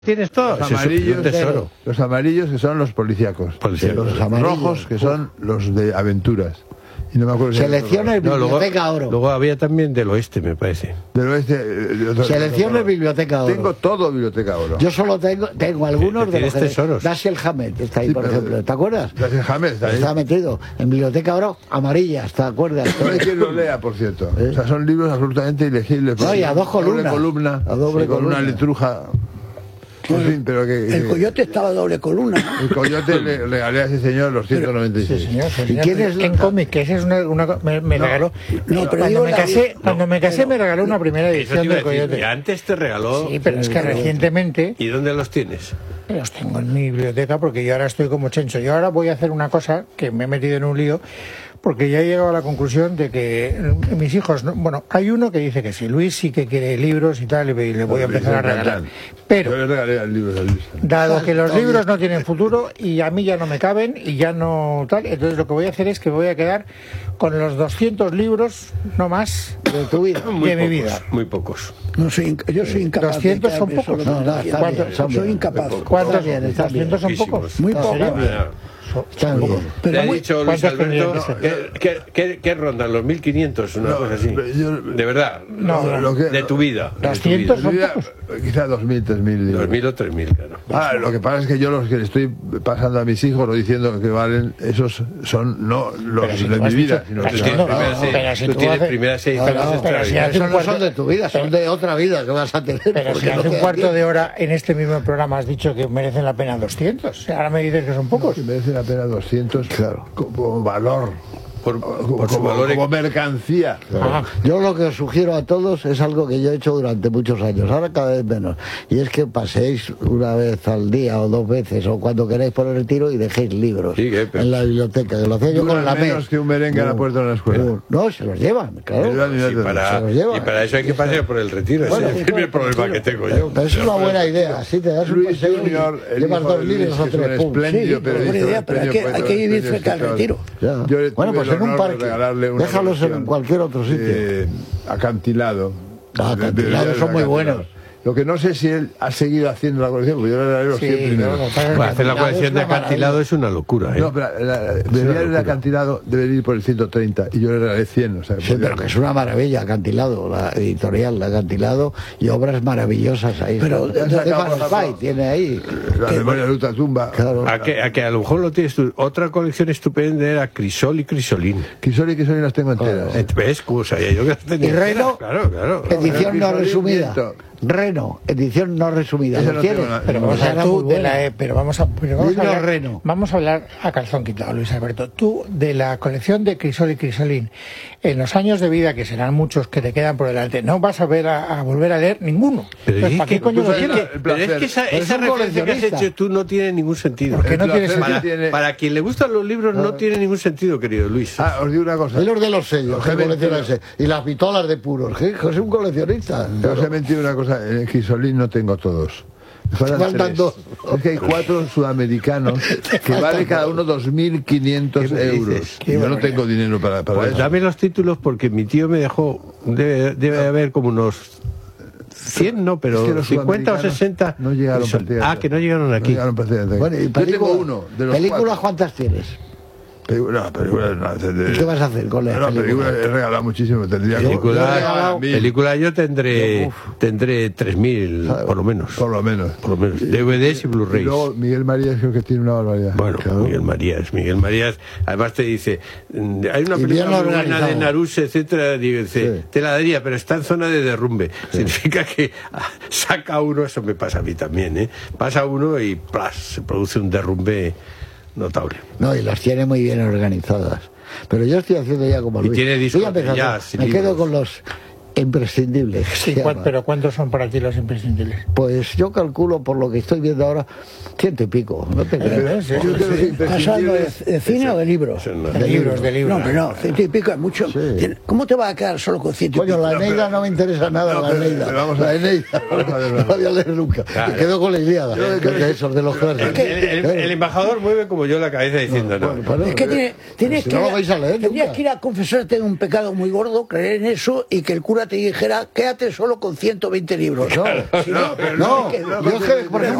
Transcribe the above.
Tienes todo. Los amarillos, tesoro. Los amarillos que son los policíacos. Los rojos que son los de aventuras. Y no me acuerdo. Selecciones Biblioteca Oro. Luego había también del oeste, me parece. Del oeste. Selecciones Biblioteca Oro. Tengo todo Biblioteca Oro. Yo solo tengo algunos de los tesoros. Dashiell Hammett está ahí, sí, por ejemplo. ¿Te acuerdas? Dashiell Hammett está ahí. Está metido en Biblioteca Oro amarillas, ¿te acuerdas? No hay quien lo lea, por cierto. O sea, son libros absolutamente ilegibles. No, y a dos columnas. A doble columna. Con una letruja. En fin, pero el Coyote estaba a doble columna. El Coyote le regalé a ese señor los 196. Sí, señor. ¿Y quién es en cómic? Que ese es me regaló. No, pero cuando me casé me regaló una primera edición del Coyote. Y antes te regaló. Sí, pero es que recientemente. ¿Y dónde los tienes? Los tengo en mi biblioteca porque yo ahora estoy como Chencho. Yo ahora voy a hacer una cosa que me he metido en un lío. Porque ya he llegado a la conclusión de que mis hijos, bueno, hay uno que dice que sí, Luis sí que quiere libros y tal, y le voy a empezar a regalar. Pero, yo le regalé el libro a Luis. Dado que los libros no tienen futuro y a mí ya no me caben y ya no tal, entonces lo que voy a hacer es que me voy a quedar con los 200 libros, no más, de tu vida, de mi vida. Muy pocos. No soy, yo soy incapaz. 200 son pocos. Soy incapaz. ¿Cuántos? 200 son pocos. Muy pocos. Pero ha dicho Luis Alberto que rondan los 1500, una cosa así. De verdad, de tu vida. 200 son pocos. Quizá 2000, 3000. 2000 o 3000, claro. Lo que pasa es que yo los que le estoy pasando a mis hijos, no diciendo que valen, esos son no los de mi vida, sino tú tienes primeras 6 esos no son de tu vida, son de otra vida que vas a tener. Pero si hace un cuarto de hora en este mismo programa has dicho que merecen la pena 200, ahora me dices que son pocos. Merecen la pena 200, claro, como valor. Por su valor como mercancía. Claro. Yo lo que os sugiero a todos es algo que yo he hecho durante muchos años, ahora cada vez menos, y es que paséis una vez al día o 2 veces o cuando queráis por el retiro y dejéis libros en la biblioteca, que lo hacía yo con la menos que un merengue a la puerta de la escuela. No, se los llevan, claro. Y para eso hay que pasear por el retiro. Ese es el primer problema que tengo yo. Pero es una buena idea, así te das un paseo y llevas 2 libros o 3. Espléndido, pero buena idea, pero hay que ir cerca del retiro. Bueno, pues en un parque, déjalos en cualquier otro sitio. Acantilado. Acantilados son muy buenos. Lo que no sé si él ha seguido haciendo la colección, porque yo le regalé los 100 primeros. Hacer la colección de acantilado es una locura, ¿eh? No, pero el acantilado debe ir por el 130 y yo le regalé 100. O sea, sí, pero que es una maravilla, acantilado, la editorial de acantilado y obras maravillosas ahí. Pero Spy tiene ahí. La memoria de Ultra Tumba. Claro. A que a lo mejor lo tienes tú. Otra colección estupenda era Crisol y Crisolín. Crisol y Crisolín las tengo enteras. ¿Ves? Yo que las tenía. Y Reno, claro. Edición no resumida. Reno, edición no resumida. ¿Lo quieres? Pero vamos a tú de la vamos a hablar a calzón quitado, Luis Alberto. Tú de la colección de Crisol y Crisolín, en los años de vida, que serán muchos que te quedan por delante, no vas a volver a leer ninguno. Pero ¿para qué coño lo tienes? Pero es que esa referencia que has hecho tú no tiene ningún sentido. ¿Por qué no tiene sentido? Para quien le gustan los libros no tiene ningún sentido, querido Luis. Os digo una cosa. Es los de los sellos, y las pistolas de puros, que es un coleccionista. Os he mentido una cosa. En Crisolín no tengo todos. Faltan 2. Es que hay 4 sudamericanos que vale cada uno 2.500 euros. Yo no tengo dinero para pues eso. Dame los títulos porque mi tío me dejó. Debe haber como unos 100, no, pero es que 50 o 60. No llegaron que no llegaron aquí. Bueno, y yo tengo uno de los ¿películas cuántas tienes? Películas no. ¿Qué vas a hacer con las películas? He regalado muchísimo. Película yo tendré 3.000 por lo menos. Por lo menos. DVDs y Blu-rays. Luego Miguel Marías creo que tiene una barbaridad. Bueno, claro. Miguel Marías además te dice, hay una película muy buena de Naruse, etcétera, dice, te la daría, pero está en zona de derrumbe. Significa que saca uno, eso me pasa a mí también, pasa uno y ¡plas! Se produce un derrumbe notable. No, y las tiene muy bien organizadas. Pero yo estoy haciendo ya como Luis. Y tiene discos de jazz. Me quedo con los imprescindibles. Sí, pero ¿cuántos son para ti los imprescindibles? Pues yo calculo, por lo que estoy viendo ahora, 100 y pico. No te crees. ¿Estás hablando de cine o de libros? De libros. No, pero no, 100 y pico es mucho. Sí. ¿Cómo te va a quedar solo con 100 y pico? Coño, la Eneida no me interesa nada, la Eneida. La Eneida no la voy a leer nunca. Me quedo con la Ilíada, que esos de los clásicos. El embajador mueve como yo la cabeza diciendo no. Es que tienes que ir a confesarte de un pecado muy gordo, creer en eso y que el cura te dijera, quédate solo con 120 libros. No, yo es que, por ejemplo,